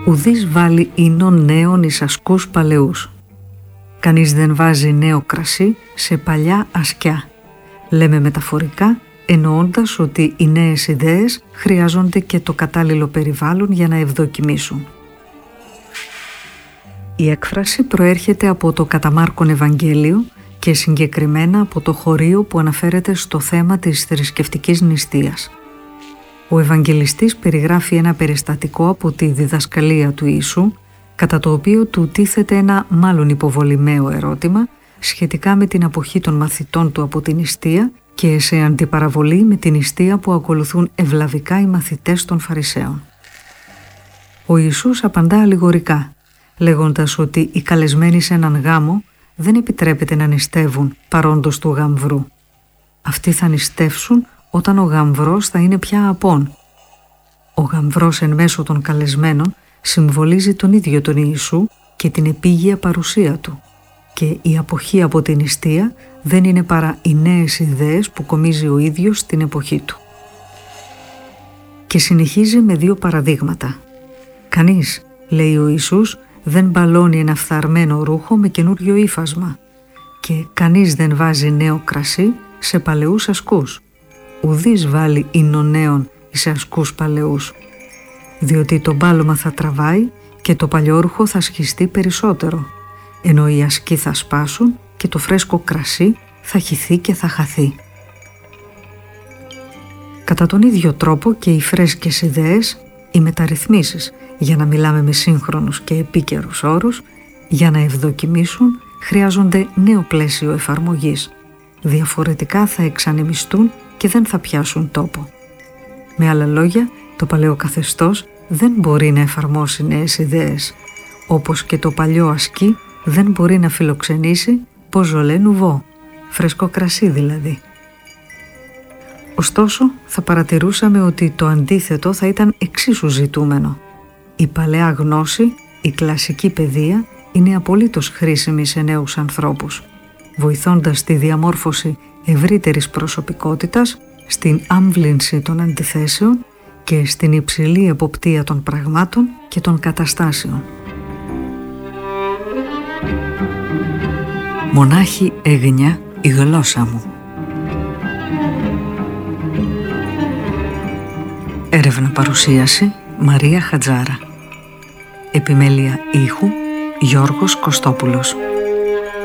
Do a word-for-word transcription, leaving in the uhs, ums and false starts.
Ουδής βάλει ίνων νέων εις ασκούς παλαιούς. Κανείς δεν βάζει νέο κρασί σε παλιά ασκιά. Λέμε μεταφορικά, εννοώντας ότι οι νέες ιδέες χρειάζονται και το κατάλληλο περιβάλλον για να ευδοκιμήσουν. Η έκφραση προέρχεται από το κατά Μάρκον Ευαγγέλιο και συγκεκριμένα από το χωρίο που αναφέρεται στο θέμα της θρησκευτικής νηστείας. Ο Ευαγγελιστής περιγράφει ένα περιστατικό από τη διδασκαλία του Ιησού, κατά το οποίο του τίθεται ένα μάλλον υποβολημαίο ερώτημα σχετικά με την αποχή των μαθητών του από την νηστεία και σε αντιπαραβολή με την νηστεία που ακολουθούν ευλαβικά οι μαθητές των Φαρισαίων. Ο Ιησούς απαντά αλληγορικά, λέγοντας ότι οι καλεσμένοι σε έναν γάμο δεν επιτρέπεται να νηστεύουν παρόντος του γαμβρού. Αυτοί θα νηστεύσουν όταν ο γαμβρός θα είναι πια απόν. Ο γαμβρός εν μέσω των καλεσμένων συμβολίζει τον ίδιο τον Ιησού και την επίγεια παρουσία του, και η αποχή από την νηστεία δεν είναι παρά οι νέες ιδέες που κομίζει ο ίδιος στην εποχή του. Και συνεχίζει με δύο παραδείγματα. Κανείς, λέει ο Ιησούς, δεν μπαλώνει ένα φθαρμένο ρούχο με καινούριο ύφασμα, και κανείς δεν βάζει νέο κρασί σε παλαιούς ασκούς. Ουδής βάλει ίνων νέων εις ασκούς παλαιούς, διότι το μπάλωμα θα τραβάει και το παλιόρουχο θα σχιστεί περισσότερο, ενώ οι ασκοί θα σπάσουν και το φρέσκο κρασί θα χυθεί και θα χαθεί. Κατά τον ίδιο τρόπο και οι φρέσκες ιδέες, οι μεταρρυθμίσεις, για να μιλάμε με σύγχρονους και επίκαιρους όρους, για να ευδοκιμήσουν χρειάζονται νέο πλαίσιο εφαρμογής. Διαφορετικά θα εξανεμιστούν και δεν θα πιάσουν τόπο. Με άλλα λόγια, το παλαιό καθεστώς δεν μπορεί να εφαρμόσει νέες ιδέες, όπως και το παλιό ασκή δεν μπορεί να φιλοξενήσει ποζολέ νουβό, φρέσκο κρασί δηλαδή. Ωστόσο, θα παρατηρούσαμε ότι το αντίθετο θα ήταν εξίσου ζητούμενο. Η παλαιά γνώση, η κλασική παιδεία, είναι απολύτως χρήσιμη σε νέους ανθρώπους, βοηθώντας τη διαμόρφωση ευρύτερης προσωπικότητας, στην άμβλυνση των αντιθέσεων και στην υψηλή εποπτεία των πραγμάτων και των καταστάσεων. Μονάχη έγνοια η γλώσσα μου. Έρευνα παρουσίαση Μαρία Χατζάρα. Επιμέλεια ήχου Γιώργος Κωστόπουλος.